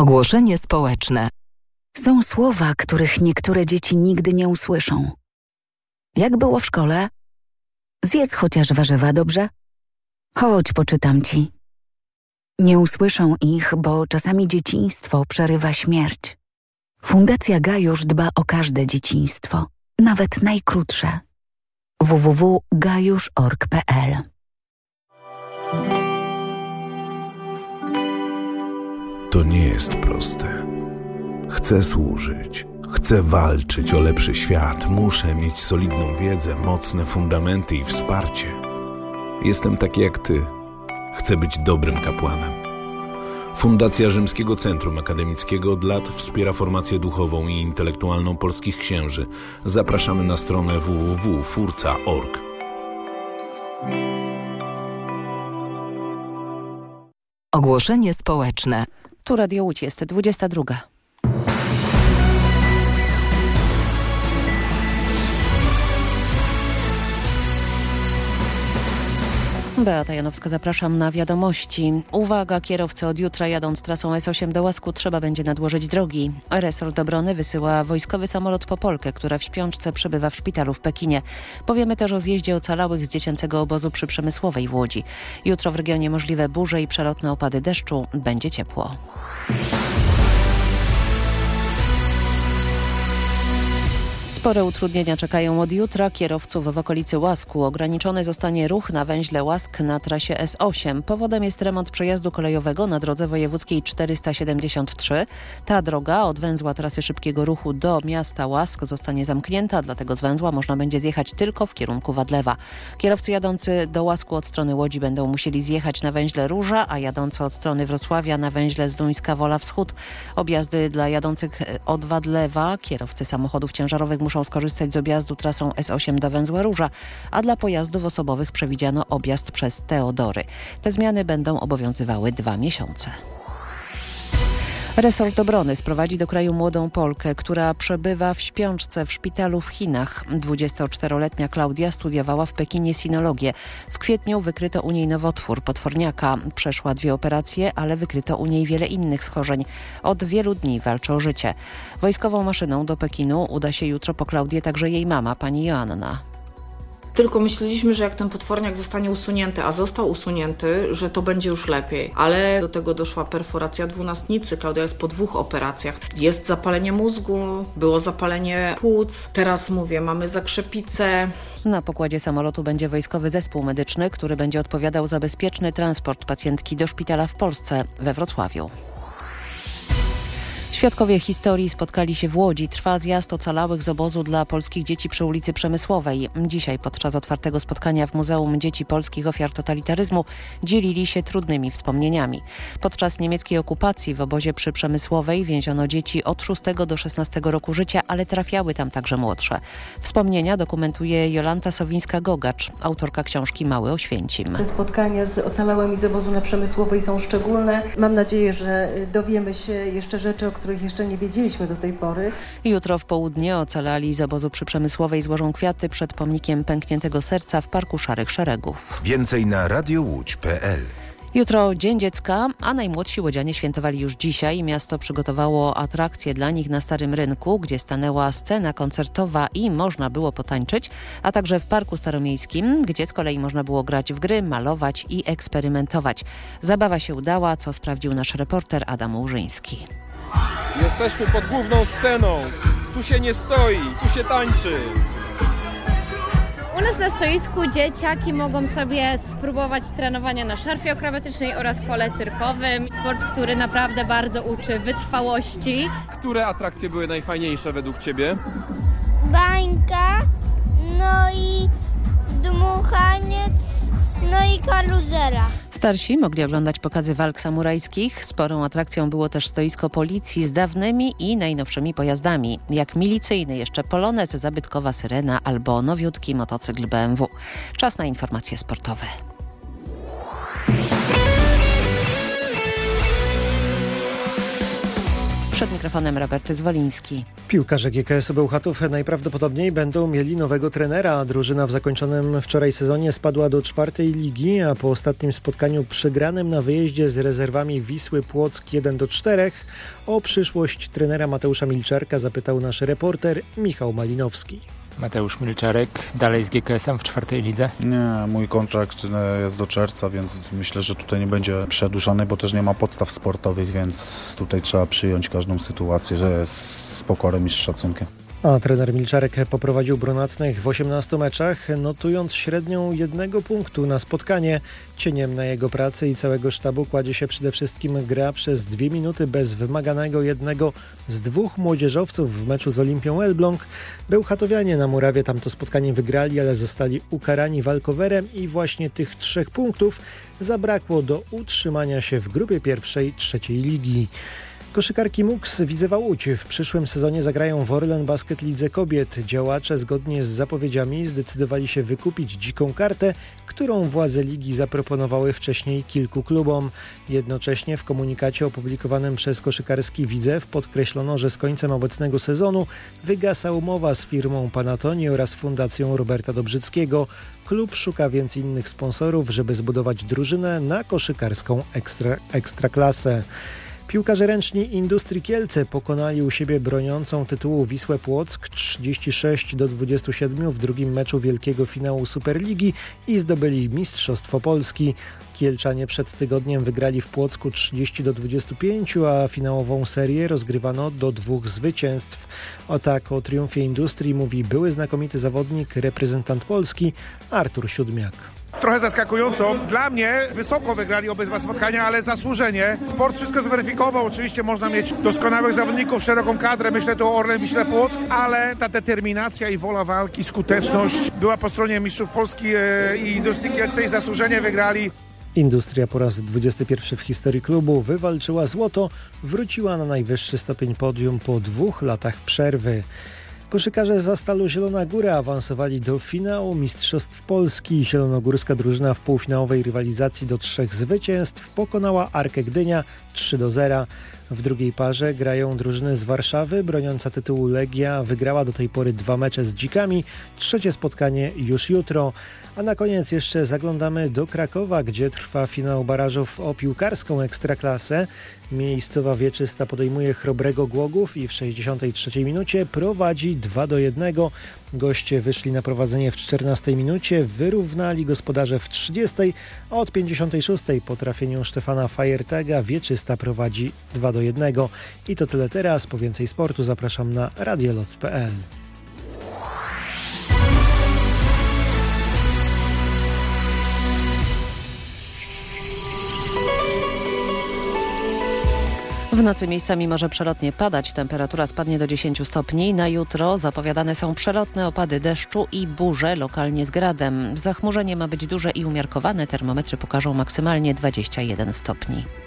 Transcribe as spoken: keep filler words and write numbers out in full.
Ogłoszenie społeczne. Są słowa, których niektóre dzieci nigdy nie usłyszą. Jak było w szkole? Zjedz chociaż warzywa, dobrze? Chodź, poczytam ci. Nie usłyszą ich, bo czasami dzieciństwo przerywa śmierć. Fundacja Gajusz dba o każde dzieciństwo, nawet najkrótsze. w w w kropka gajusz kropka org kropka p l To nie jest proste. Chcę służyć, chcę walczyć o lepszy świat, muszę mieć solidną wiedzę, mocne fundamenty i wsparcie. Jestem taki jak ty. Chcę być dobrym kapłanem. Fundacja Rzymskiego Centrum Akademickiego od lat wspiera formację duchową i intelektualną polskich księży. Zapraszamy na stronę w w w kropka furca kropka org. Ogłoszenie społeczne. Tu Radio Łódź, jest dwudziesta druga. Beata Janowska, zapraszam na wiadomości. Uwaga, kierowcy, od jutra jadąc trasą S osiem do Łasku trzeba będzie nadłożyć drogi. Resort Obrony wysyła wojskowy samolot po Polkę, która w śpiączce przebywa w szpitalu w Pekinie. Powiemy też o zjeździe ocalałych z dziecięcego obozu przy Przemysłowej w Łodzi. Jutro w regionie możliwe burze i przelotne opady deszczu. Będzie ciepło. Spore utrudnienia czekają od jutra kierowców w okolicy Łasku. Ograniczony zostanie ruch na węźle Łask na trasie S osiem. Powodem jest remont przejazdu kolejowego na drodze wojewódzkiej czterysta siedemdziesiąt trzy. Ta droga od węzła trasy szybkiego ruchu do miasta Łask zostanie zamknięta, dlatego z węzła można będzie zjechać tylko w kierunku Wadlewa. Kierowcy jadący do Łasku od strony Łodzi będą musieli zjechać na węźle Róża, a jadący od strony Wrocławia na węźle Zduńska Wola Wschód. Objazdy dla jadących od Wadlewa kierowcy samochodów ciężarowych muszą muszą skorzystać z objazdu trasą S osiem do węzła Róża, a dla pojazdów osobowych przewidziano objazd przez Teodory. Te zmiany będą obowiązywały dwa miesiące. Resort Obrony sprowadzi do kraju młodą Polkę, która przebywa w śpiączce w szpitalu w Chinach. dwudziestoczteroletnia Klaudia studiowała w Pekinie sinologię. W kwietniu wykryto u niej nowotwór potworniaka. Przeszła dwie operacje, ale wykryto u niej wiele innych schorzeń. Od wielu dni walczy o życie. Wojskową maszyną do Pekinu uda się jutro po Klaudię także jej mama, pani Joanna. Tylko myśleliśmy, że jak ten potworniak zostanie usunięty, a został usunięty, że to będzie już lepiej. Ale do tego doszła perforacja dwunastnicy. Klaudia jest po dwóch operacjach. Jest zapalenie mózgu, było zapalenie płuc. Teraz mówię, mamy zakrzepicę. Na pokładzie samolotu będzie wojskowy zespół medyczny, który będzie odpowiadał za bezpieczny transport pacjentki do szpitala w Polsce, we Wrocławiu. Świadkowie historii spotkali się w Łodzi. Trwa zjazd ocalałych z obozu dla polskich dzieci przy ulicy Przemysłowej. Dzisiaj podczas otwartego spotkania w Muzeum Dzieci Polskich Ofiar Totalitaryzmu dzielili się trudnymi wspomnieniami. Podczas niemieckiej okupacji w obozie przy Przemysłowej więziono dzieci od szóstego do szesnastego roku życia, ale trafiały tam także młodsze. Wspomnienia dokumentuje Jolanta Sowińska-Gogacz, autorka książki Mały Oświęcim. Te spotkania z ocalałymi z obozu na Przemysłowej są szczególne. Mam nadzieję, że dowiemy się jeszcze rzeczy, o których jeszcze nie wiedzieliśmy do tej pory. Jutro w południe ocalali z obozu przy Przemysłowej złożą kwiaty przed pomnikiem pękniętego serca w Parku Szarych Szeregów. Więcej na radiołódź kropka p l. Jutro Dzień Dziecka, a najmłodsi łodzianie świętowali już dzisiaj. Miasto przygotowało atrakcje dla nich na Starym Rynku, gdzie stanęła scena koncertowa i można było potańczyć, a także w Parku Staromiejskim, gdzie z kolei można było grać w gry, malować i eksperymentować. Zabawa się udała, co sprawdził nasz reporter Adam Łużyński. Jesteśmy pod główną sceną. Tu się nie stoi, tu się tańczy. U nas na stoisku dzieciaki mogą sobie spróbować trenowania na szarfie akrobatycznej oraz kole cyrkowym. Sport, który naprawdę bardzo uczy wytrwałości. Które atrakcje były najfajniejsze według Ciebie? Bańka, no i dmuchaniec, no i karuzela. Starsi mogli oglądać pokazy walk samurajskich. Sporą atrakcją było też stoisko policji z dawnymi i najnowszymi pojazdami, jak milicyjny jeszcze polonez, zabytkowa syrena albo nowiutki motocykl B M W. Czas na informacje sportowe. Przed mikrofonem Robert Zwoliński. Piłkarze G K S-u Bełchatów najprawdopodobniej będą mieli nowego trenera. Drużyna w zakończonym wczoraj sezonie spadła do czwartej ligi, a po ostatnim spotkaniu przegranym na wyjeździe z rezerwami Wisły Płock jeden do czterech o przyszłość trenera Mateusza Milczarka zapytał nasz reporter Michał Malinowski. Mateusz Milczarek dalej z G K S-em w czwartej lidze? Nie, mój kontrakt jest do czerwca, więc myślę, że tutaj nie będzie przedłużony, bo też nie ma podstaw sportowych, więc tutaj trzeba przyjąć każdą sytuację, że jest z pokorą i z szacunkiem. A trener Milczarek poprowadził brunatnych w osiemnastu meczach, notując średnią jednego punktu na spotkanie. Cieniem na jego pracy i całego sztabu kładzie się przede wszystkim gra przez dwie minuty bez wymaganego jednego z dwóch młodzieżowców w meczu z Olimpią Elbląg. Bełchatowianie na murawie tamto spotkanie wygrali, ale zostali ukarani walkowerem i właśnie tych trzech punktów zabrakło do utrzymania się w grupie pierwszej trzeciej ligi. Koszykarki M U K S Widzewa Łódź w przyszłym sezonie zagrają w Orlen Basket Lidze Kobiet. Działacze zgodnie z zapowiedziami zdecydowali się wykupić dziką kartę, którą władze ligi zaproponowały wcześniej kilku klubom. Jednocześnie w komunikacie opublikowanym przez koszykarski Widzew podkreślono, że z końcem obecnego sezonu wygasa umowa z firmą Panatoni oraz Fundacją Roberta Dobrzyckiego. Klub szuka więc innych sponsorów, żeby zbudować drużynę na koszykarską ekstra, ekstraklasę. Piłkarze ręczni Industrii Kielce pokonali u siebie broniącą tytułu Wisłę Płock trzydzieści sześć do dwudziestu siedmiu w drugim meczu wielkiego finału Superligi i zdobyli Mistrzostwo Polski. Kielczanie przed tygodniem wygrali w Płocku trzydzieści do dwudziestu pięciu, a finałową serię rozgrywano do dwóch zwycięstw. O tak o triumfie Industrii mówi były znakomity zawodnik, reprezentant Polski Artur Siódmiak. Trochę zaskakująco. Dla mnie wysoko wygrali obydwa spotkania, ale zasłużenie. Sport wszystko zweryfikował. Oczywiście można mieć doskonałych zawodników, szeroką kadrę. Myślę tu o Orlen, Wiśle Płock, ale ta determinacja i wola walki, skuteczność była po stronie mistrzów Polski i Industrii Kielce i zasłużenie wygrali. Industria po raz dwudziesty pierwszy w historii klubu wywalczyła złoto, wróciła na najwyższy stopień podium po dwóch latach przerwy. Koszykarze Zastalu Zielona Góra awansowali do finału Mistrzostw Polski. Zielonogórska drużyna w półfinałowej rywalizacji do trzech zwycięstw pokonała Arkę Gdynia trzy do zera. W drugiej parze grają drużyny z Warszawy. Broniąca tytułu Legia wygrała do tej pory dwa mecze z Dzikami. Trzecie spotkanie już jutro. A na koniec jeszcze zaglądamy do Krakowa, gdzie trwa finał barażów o piłkarską ekstraklasę. Miejscowa Wieczysta podejmuje Chrobrego Głogów i w sześćdziesiątej trzeciej minucie prowadzi dwa do jednego. Goście wyszli na prowadzenie w czternastej minucie, wyrównali gospodarze w trzydziestej, a od pięćdziesiątej szóstej po trafieniu Stefana Fajertega Wieczysta prowadzi dwa do jednego. I to tyle teraz. Po więcej sportu zapraszam na radioloc kropka p l. W nocy miejscami może przelotnie padać, temperatura spadnie do dziesięciu stopni. Na jutro zapowiadane są przelotne opady deszczu i burze, lokalnie z gradem. Zachmurzenie ma być duże i umiarkowane, termometry pokażą maksymalnie dwadzieścia jeden stopni.